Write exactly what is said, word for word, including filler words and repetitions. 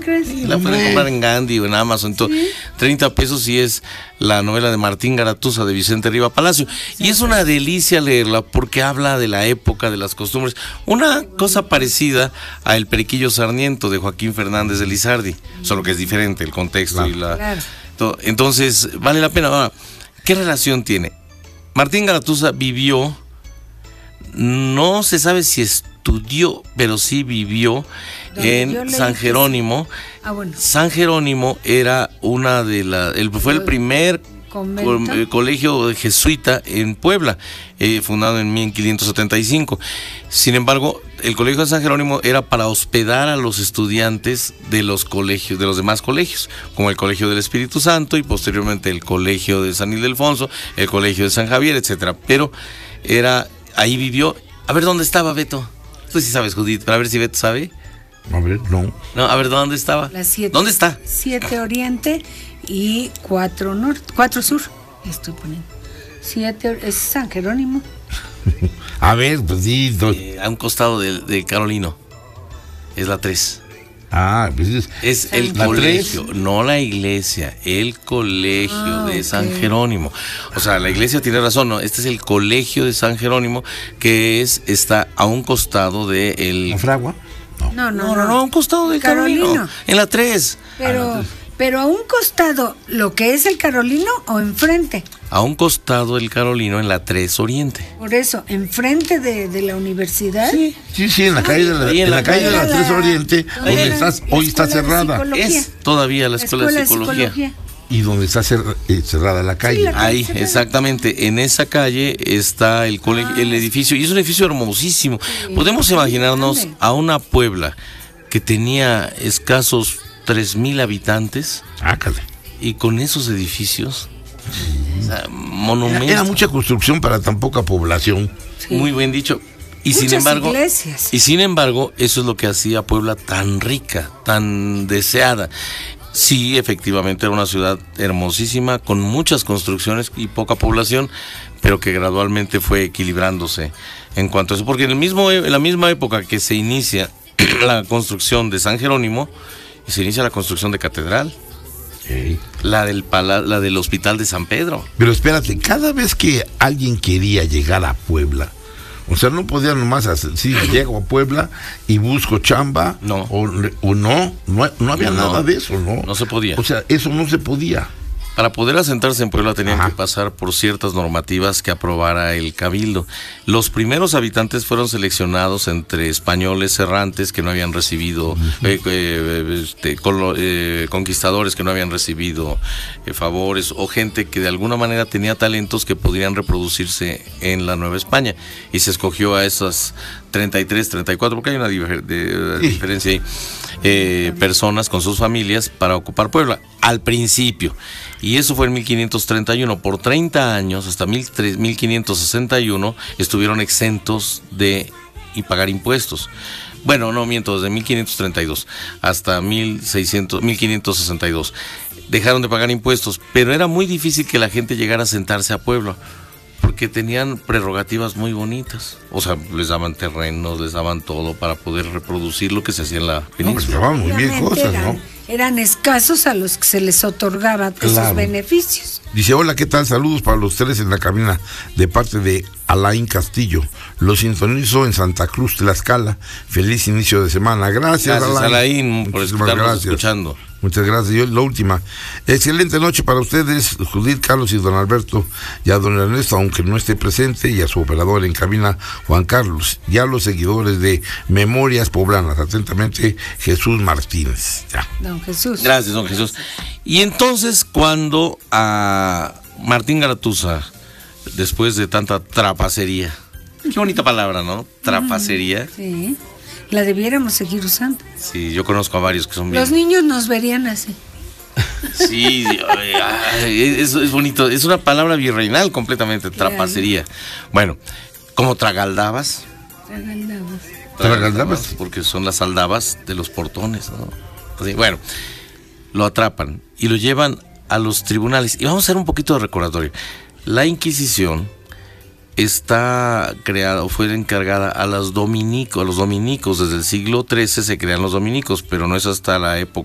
crees? Sí, la pueden comprar en Gandhi o en Amazon. ¿Sí? treinta pesos y es la novela de Martín Garatuza de Vicente Riva Palacio. Sí, y es una delicia leerla porque habla de la época, de las costumbres. Una cosa parecida a El Periquillo Sarniento de Joaquín Fernández de Lizardi, solo que es diferente el contexto. Claro. y la claro. todo. Entonces, vale la pena. Ahora, ¿qué relación tiene? Martín Garatuza vivió, no se sabe si estudió, pero sí vivió en San Jerónimo. Ah, bueno. San Jerónimo era una de las, el, fue el primer co colegio jesuita en Puebla, eh, fundado en mil quinientos setenta y cinco. Sin embargo, el colegio de San Jerónimo era para hospedar a los estudiantes de los colegios, de los demás colegios, como el Colegio del Espíritu Santo y posteriormente el Colegio de San Ildefonso, el Colegio de San Javier, etcétera. Pero era, ahí vivió. A ver, ¿dónde estaba Beto? Tú sí sabes, Judith, pero a ver si Beto sabe. A ver, no. No, a ver, ¿dónde estaba? Las siete, ¿Dónde está? Siete Oriente y cuatro Norte, cuatro Sur. Estoy poniendo. Siete, es San Jerónimo. A ver, pues sí. Eh, a un costado del de Carolino. Es la tres. Ah, pues es, es el colegio, tres. No la iglesia, el colegio ah, de okay. San Jerónimo. O sea, la iglesia tiene razón, ¿no? Este es el colegio de San Jerónimo, que es está a un costado de el. ¿La Fragua? No, no, no, no, no, no a un costado del Carolino. Carolino. En la tres. Pero, ah, pero a un costado, ¿lo que es el Carolino o enfrente? A un costado del Carolino en la tres Oriente. Por eso, enfrente de, de la universidad. Sí, sí, sí en la calle de la, en en la, la calle de la tres Oriente, donde estás, hoy está cerrada. Es todavía la escuela, la escuela de, psicología. de Psicología. Y donde está cer eh, cerrada la calle. Sí, la Ahí, cerrada. Exactamente, en esa calle está el colegio, ah, el edificio, y es un edificio hermosísimo. Sí, Podemos imaginarnos grande. A una Puebla que tenía escasos tres mil habitantes. Ácale. Y con esos edificios, o sea, monumentos. Era, era mucha construcción para tan poca población. Sí. Muy bien dicho. Y Muchas sin embargo, iglesias. y sin embargo, eso es lo que hacía Puebla tan rica, tan deseada. Sí, efectivamente era una ciudad hermosísima, con muchas construcciones y poca población, pero que gradualmente fue equilibrándose en cuanto a eso. Porque en, el mismo, en la misma época que se inicia la construcción de San Jerónimo, se inicia la construcción de Catedral. Okay. La del pala la del Hospital de San Pedro. Pero espérate, cada vez que alguien quería llegar a Puebla, o sea, no podía nomás hacer, sí, llego a Puebla y busco chamba, no, o, o no, no, no había no, nada de eso, ¿no? No se podía. O sea, eso no se podía. Para poder asentarse en Puebla tenían Ajá. que pasar por ciertas normativas que aprobara el Cabildo. Los primeros habitantes fueron seleccionados entre españoles errantes que no habían recibido, uh-huh. eh, eh, este, colo, eh, conquistadores que no habían recibido eh, favores, o gente que de alguna manera tenía talentos que podrían reproducirse en la Nueva España. Y se escogió a esas treinta y tres, treinta y cuatro, porque hay una difer de, de, diferencia ahí, eh, personas con sus familias para ocupar Puebla, al principio. Y eso fue en mil quinientos treinta y uno. Por treinta años, hasta mil quinientos sesenta y uno, estuvieron exentos de y pagar impuestos. Bueno, no miento, desde mil quinientos treinta y dos hasta mil quinientos sesenta y dos. Dejaron de pagar impuestos, pero era muy difícil que la gente llegara a sentarse a Puebla, porque tenían prerrogativas muy bonitas. O sea, les daban terrenos, les daban todo para poder reproducir lo que se hacía en la península. No, muy bien cosas, ¿no? Eran escasos a los que se les otorgaban esos claro. beneficios. Dice, hola, ¿qué tal? Saludos para los tres en la cabina de parte de Alain Castillo. Los sintonizo en Santa Cruz, Tlaxcala. Feliz inicio de semana. Gracias, gracias Alain, Alain por estarnos escuchando. Muchas gracias. Yo, la última. Excelente noche para ustedes, Judith, Carlos y don Alberto, y a don Ernesto, aunque no esté presente, y a su operador en cabina, Juan Carlos, y a los seguidores de Memorias Poblanas. Atentamente, Jesús Martínez. Ya. Don Jesús. Gracias, don Jesús. Y entonces, cuando a Martín Garatuza, después de tanta trapacería, qué bonita palabra, ¿no? Trapacería. Sí. La debiéramos seguir usando. Sí, yo conozco a varios que son bien. Los niños nos verían así. Sí, ay, es, es bonito. Es una palabra virreinal completamente, claro. Trapacería. Bueno, como tragaldabas. Tragaldabas. Tragaldabas. Porque son las aldabas de los portones, ¿no? Así, bueno, lo atrapan y lo llevan a los tribunales. Y vamos a hacer un poquito de recordatorio. La Inquisición está creada o fue encargada a los dominicos, a los dominicos. Desde el siglo trece se crean los dominicos, pero no es hasta la época